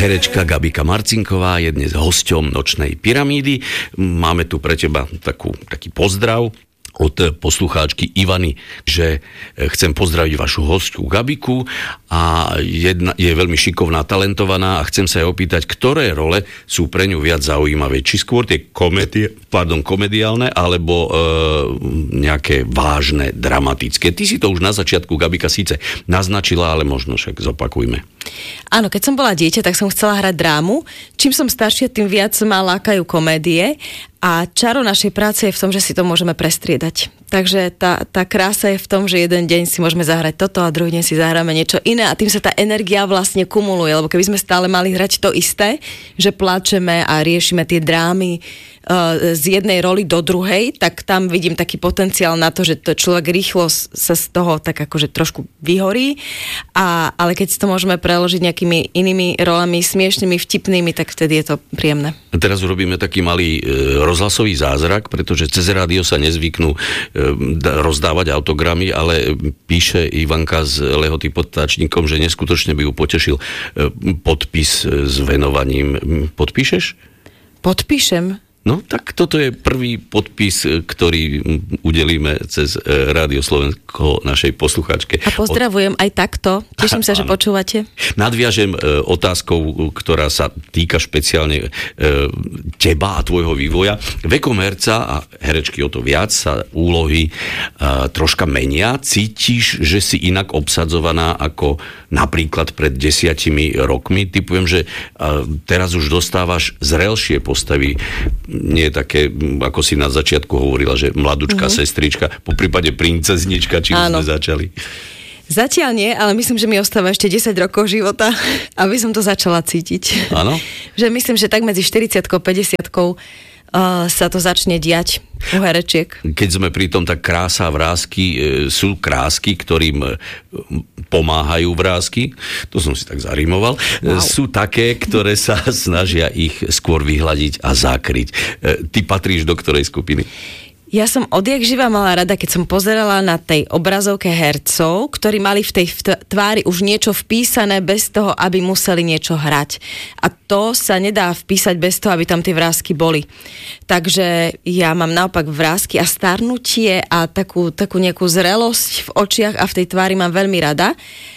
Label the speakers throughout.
Speaker 1: Herečka Gabika Marcinková je dnes hosťom Nočnej pyramídy. Máme tu pre teba taký pozdrav od poslucháčky Ivany, že chcem pozdraviť vašu hostku Gabiku a je veľmi šikovná, talentovaná a chcem sa jej opýtať, ktoré role sú pre ňu viac zaujímavé. Či skôr tie komediálne, alebo nejaké vážne, dramatické. Ty si to už na začiatku, Gabika, síce naznačila, ale možno však zopakujme.
Speaker 2: Áno, keď som bola dieťa, tak som chcela hrať drámu. Čím som staršia, tým viac ma lákajú komédie. A čaro našej práce je v tom, že si to môžeme prestriedať. Takže tá krása je v tom, že jeden deň si môžeme zahrať toto a druhý deň si zahráme niečo iné a tým sa tá energia vlastne kumuluje, lebo keby sme stále mali hrať to isté, že pláčeme a riešime tie drámy z jednej roli do druhej, tak tam vidím taký potenciál na to, že to človek rýchlo sa z toho tak akože trošku vyhorí, ale keď si to môžeme preložiť nejakými inými rolami, smiešnými, vtipnými, tak vtedy je to príjemné. Teraz
Speaker 1: urobíme taký malý rozhlasový zázrak, pretože cez rádio sa nezvyknú rozdávať autogramy, ale píše Ivanka z Lehoty pod Táčnikom, že neskutočne by ju potešil podpis s venovaním. Podpíšeš?
Speaker 2: Podpíšem.
Speaker 1: No, tak toto je prvý podpis, ktorý udelíme cez Rádio Slovensko našej posluchačke.
Speaker 2: A pozdravujem aj takto. Teším sa, že počúvate.
Speaker 1: Nadviažem otázkou, ktorá sa týka špeciálne teba a tvojho vývoja. Vekom herca a herečky o to viac sa úlohy troška menia. Cítiš, že si inak obsadzovaná ako napríklad pred 10 rokmi? Typujem, že teraz už dostávaš zrelšie postavy. Nie je také, ako si na začiatku hovorila, že mladučka, sestrička, po prípade princeznička, či už sme začali.
Speaker 2: Zatiaľ nie, ale myslím, že mi ostáva ešte 10 rokov života, aby som to začala cítiť.
Speaker 1: Áno?
Speaker 2: Že myslím, že tak medzi 40-kou a 50-kou sa to začne diať u herečiek.
Speaker 1: Keď sme pri tom, tak krása a vrásky sú krásky, ktorým pomáhajú vrásky. To som si tak zarímoval. Wow. Sú také, ktoré sa snažia ich skôr vyhľadiť a zakryť. Ty patríš do ktorej skupiny?
Speaker 2: Ja som odjak živa mala rada, keď som pozerala na tej obrazovke hercov, ktorí mali v tej tvári už niečo vpísané bez toho, aby museli niečo hrať. A to sa nedá vpísať bez toho, aby tam tie vrásky boli. Takže ja mám naopak vrásky a starnutie a takú nejakú zrelosť v očiach a v tej tvári mám veľmi rada.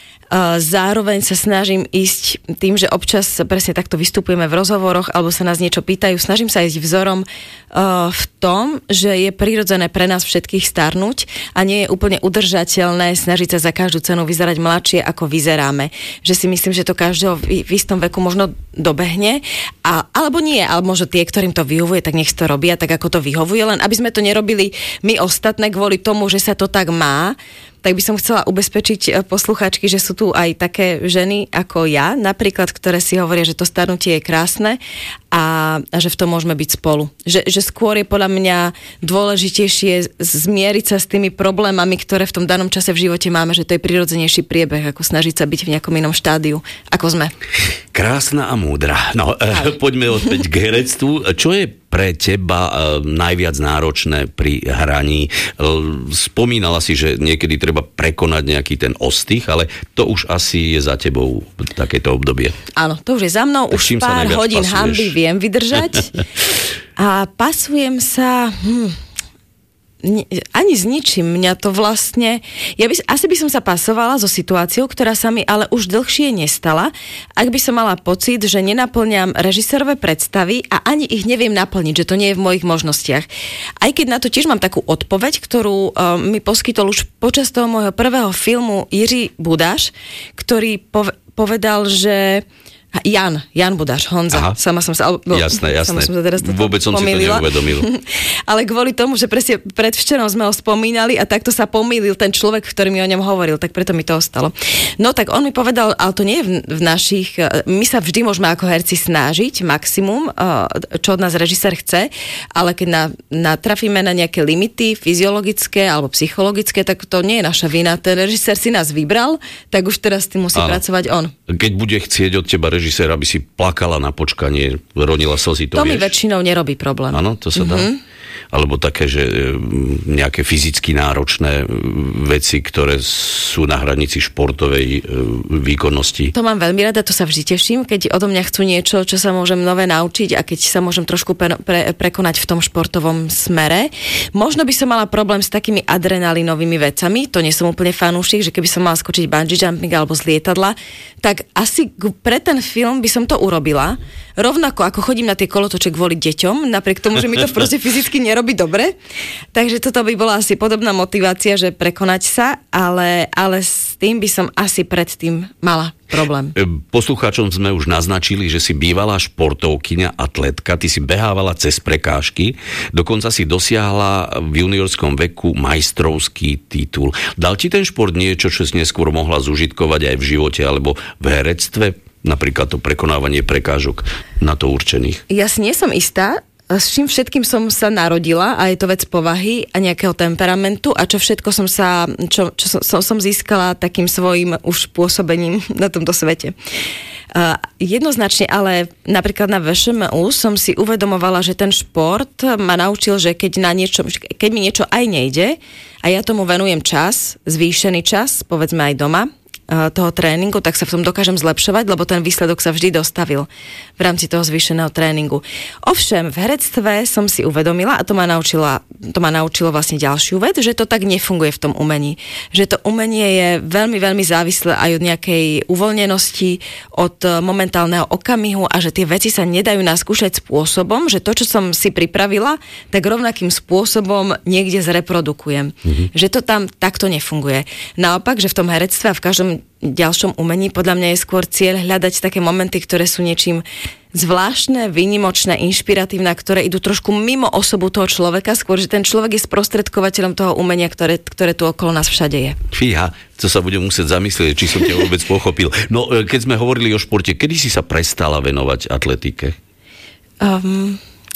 Speaker 2: Zároveň sa snažím ísť tým, že občas presne takto vystupujeme v rozhovoroch alebo sa nás niečo pýtajú, snažím sa ísť vzorom v tom, že je prirodzené pre nás všetkých starnúť a nie je úplne udržateľné snažiť sa za každú cenu vyzerať mladšie, ako vyzeráme. Že si myslím, že to každého v istom veku možno dobehne, alebo nie, alebo možno tie, ktorým to vyhovuje, tak nech to robia tak, ako to vyhovuje, len aby sme to nerobili my ostatné kvôli tomu, že sa to tak má. Tak by som chcela ubezpečiť poslucháčky, že sú tu aj také ženy ako ja, napríklad, ktoré si hovoria, že to starnutie je krásne a že v tom môžeme byť spolu. Že skôr je podľa mňa dôležitejšie zmieriť sa s tými problémami, ktoré v tom danom čase v živote máme, že to je prirodzenejší priebeh, ako snažiť sa byť v nejakom inom štádiu, ako sme.
Speaker 1: Krásna a múdra. No, poďme opäť k herectvu. Čo je pre teba najviac náročné pri hraní? Spomínala si, že niekedy treba prekonať nejaký ten ostych, ale to už asi je za tebou takéto obdobie.
Speaker 2: Áno, to už je za mnou. Už pár hodín hanby viem vydržať. A pasujem sa... ani s ničím. Mňa to vlastne... Asi by som sa pasovala so situáciou, ktorá sa mi ale už dlhšie nestala, ak by som mala pocit, že nenaplňam režisérové predstavy a ani ich neviem naplniť, že to nie je v mojich možnostiach. Aj keď na to tiež mám takú odpoveď, ktorú mi poskytol už počas toho môjho prvého filmu Jiří Budaš, ktorý povedal, že... Jan Budaš, Honza.
Speaker 1: Aha.
Speaker 2: Sama som sa...
Speaker 1: Jasné.
Speaker 2: Sama som sa teraz
Speaker 1: vôbec som
Speaker 2: pomýlila.
Speaker 1: Si to neuvedomil.
Speaker 2: Ale kvôli tomu, že presne predvčerom sme ho spomínali a takto sa pomýlil ten človek, ktorý mi o ňom hovoril, tak preto mi to ostalo. No tak on mi povedal, ale to nie je v našich... My sa vždy môžeme ako herci snažiť, maximum, čo od nás režisér chce, ale keď natrafíme na nejaké limity fyziologické alebo psychologické, tak to nie je naša vina. Ten režisér si nás vybral, tak už teraz tým musí pracovať on.
Speaker 1: Keď bude chcieť od teba režisér, aby si plakala na počkanie, ronila slzy, to
Speaker 2: mi
Speaker 1: vieš?
Speaker 2: Väčšinou nerobí problém.
Speaker 1: Áno, to sa dá. alebo také, že nejaké fyzicky náročné veci, ktoré sú na hranici športovej výkonnosti?
Speaker 2: To mám veľmi rada, to sa vždy teším, keď odo mňa chcú niečo, čo sa môžem nové naučiť a keď sa môžem trošku prekonať v tom športovom smere. Možno by som mala problém s takými adrenalinovými vecami, to nie som úplne fanúšik, že keby som mala skočiť bungee jumping alebo z lietadla, tak asi pre ten film by som to urobila. Rovnako ako chodím na tie kolotoče kvôli deťom, napriek tomu, že mi to proste fyzicky nerobí dobre. Takže toto by bola asi podobná motivácia, že prekonať sa, ale s tým by som asi predtým mala problém.
Speaker 1: Poslucháčom sme už naznačili, že si bývalá športovkyňa, atletka, ty si behávala cez prekážky, dokonca si dosiahla v juniorskom veku majstrovský titul. Dal ti ten šport niečo, čo si neskôr mohla zužitkovať aj v živote alebo v herectve? Napríklad to prekonávanie prekážok na to určených.
Speaker 2: Ja si nie som istá, s čím všetkým som sa narodila a je to vec povahy a nejakého temperamentu a čo všetko som získala takým svojím už pôsobením na tomto svete. Jednoznačne, ale napríklad na VŠMU som si uvedomovala, že ten šport ma naučil, že keď mi niečo aj nejde a ja tomu venujem čas, zvýšený čas, povedzme aj doma, toho tréningu, tak sa v tom dokážem zlepšovať, lebo ten výsledok sa vždy dostavil v rámci toho zvýšeného tréningu. Ovšem, v herectve som si uvedomila, a to ma naučilo vlastne ďalšiu vec, že to tak nefunguje v tom umení. Že to umenie je veľmi, veľmi závislé aj od nejakej uvoľnenosti, od momentálneho okamihu a že tie veci sa nedajú naskúšať spôsobom, že to, čo som si pripravila, tak rovnakým spôsobom niekde zreprodukujem. Že to tam takto nefunguje. Naopak, že v tom herectve a v každom ďalšom umení podľa mňa je skôr cieľ hľadať také momenty, ktoré sú niečím zvláštne, výnimočné, inšpiratívne, ktoré idú trošku mimo osobu toho človeka, skôr, že ten človek je sprostredkovateľom toho umenia, ktoré tu okolo nás všade je.
Speaker 1: Fíha, to sa budem musieť zamyslieť, či som ťa vôbec pochopil. No, keď sme hovorili o športe, kedy si sa prestala venovať atletike?